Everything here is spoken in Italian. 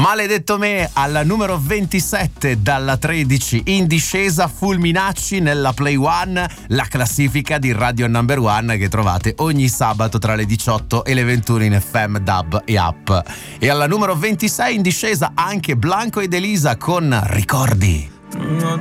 Maledetto me al numero 27 dalla 13, in discesa Fulminacci nella Play One, la classifica di Radio Number One che trovate ogni sabato tra le 18 e le 21 in FM, DAB e app. E alla numero 26 in discesa anche Blanco ed Elisa con Ricordi.